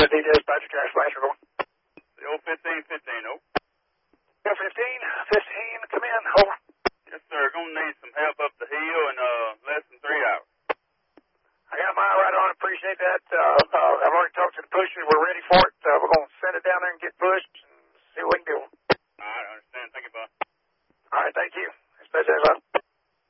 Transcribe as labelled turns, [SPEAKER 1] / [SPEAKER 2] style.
[SPEAKER 1] Dispatcher, Cash Flasher, going.
[SPEAKER 2] The old 1515, oh.
[SPEAKER 1] 15, come in, over.
[SPEAKER 2] Yes, sir. Gonna need some help up the hill in less than 3 hours.
[SPEAKER 1] I got mine right on. Appreciate that. I've already talked to the pushers. We're ready for it. We're going to send it down there and get pushed and see what we can do.
[SPEAKER 2] All right, I understand. Thank you, bud.
[SPEAKER 1] All right, thank you. Dispatcher,